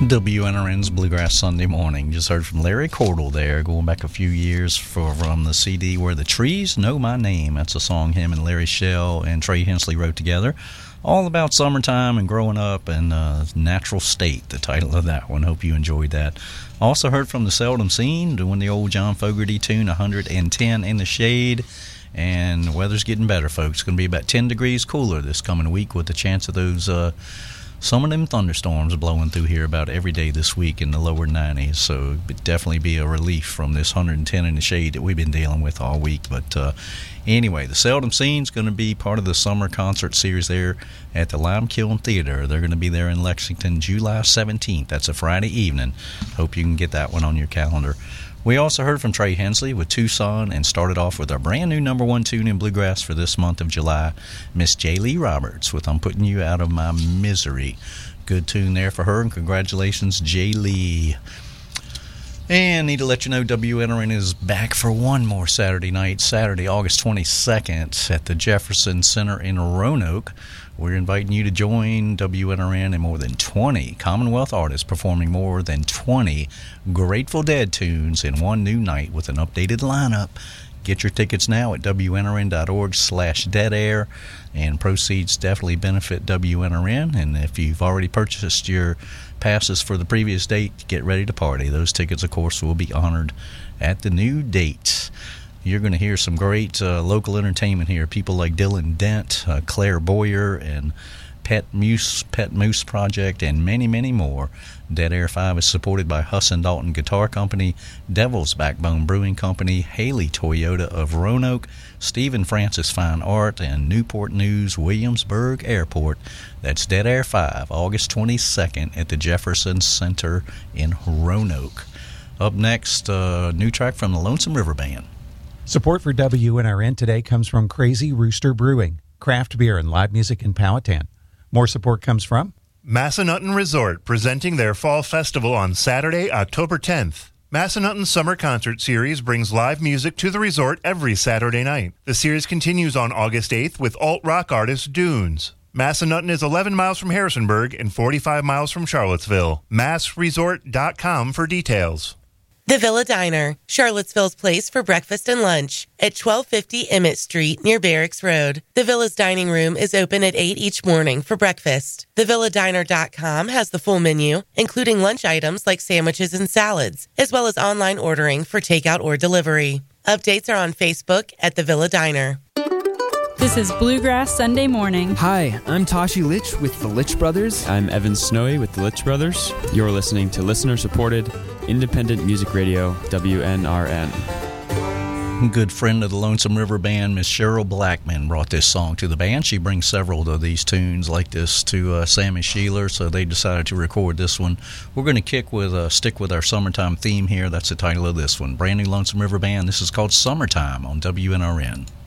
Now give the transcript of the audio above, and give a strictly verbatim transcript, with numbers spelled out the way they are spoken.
W N R N's Bluegrass Sunday Morning. Just heard from Larry Cordell there, going back a few years for, from the C D Where the Trees Know My Name. That's a song him and Larry Shell and Trey Hensley wrote together. All about summertime and growing up and uh, natural state, the title of that one. Hope you enjoyed that. Also heard from the Seldom Seen, doing the old John Fogerty tune, one hundred ten in the Shade. And the weather's getting better, folks. It's going to be about ten degrees cooler this coming week with the chance of those... Uh, Some of them thunderstorms blowing through here about every day this week in the lower nineties, so it'd definitely be a relief from this one hundred ten in the shade that we've been dealing with all week. But uh, anyway, the Seldom Seen is going to be part of the summer concert series there at the Limekiln Theater. They're going to be there in Lexington July seventeenth. That's a Friday evening. Hope you can get that one on your calendar. We also heard from Trey Hensley with Tucson and started off with our brand new number one tune in Bluegrass for this month of July, Miss J. Lee Roberts with I'm Putting You Out of My Misery. Good tune there for her, and congratulations, J. Lee. And need to let you know W N R N is back for one more Saturday night, Saturday, August twenty-second at the Jefferson Center in Roanoke. We're inviting you to join W N R N and more than twenty Commonwealth artists performing more than twenty Grateful Dead tunes in one new night with an updated lineup. Get your tickets now at W N R N dot org slash dead air, and proceeds definitely benefit W N R N. And if you've already purchased your passes for the previous date, get ready to party. Those tickets, of course, will be honored at the new date. You're going to hear some great uh, local entertainment here. People like Dylan Dent, uh, Claire Boyer, and Pet Moose, Pet Moose Project, and many, many more. Dead Air five is supported by Husson Dalton Guitar Company, Devil's Backbone Brewing Company, Haley Toyota of Roanoke, Stephen Francis Fine Art, and Newport News Williamsburg Airport. That's Dead Air five, August twenty-second at the Jefferson Center in Roanoke. Up next, a uh, new track from the Lonesome River Band. Support for W N R N today comes from Crazy Rooster Brewing, craft beer and live music in Powhatan. More support comes from Massanutten Resort, presenting their Fall Festival on Saturday, October tenth. Massanutten's Summer Concert Series brings live music to the resort every Saturday night. The series continues on August eighth with alt-rock artist Dunes. Massanutten is eleven miles from Harrisonburg and forty-five miles from Charlottesville. mass resort dot com for details. The Villa Diner, Charlottesville's place for breakfast and lunch, at twelve fifty Emmett Street near Barracks Road. The Villa's dining room is open at eight each morning for breakfast. the villa diner dot com has the full menu, including lunch items like sandwiches and salads, as well as online ordering for takeout or delivery. Updates are on Facebook at The Villa Diner. This is Bluegrass Sunday Morning. Hi, I'm Tashi Litch with the Litch Brothers. I'm Evan Snowy with the Litch Brothers. You're listening to listener-supported, independent music radio, W N R N. Good friend of the Lonesome River Band, Miss Cheryl Blackman, brought this song to the band. She brings several of these tunes like this to uh, Sammy Sheeler, so they decided to record this one. We're going to kick with uh, stick with our summertime theme here. That's the title of this one. Brand new Lonesome River Band. This is called Summertime on W N R N.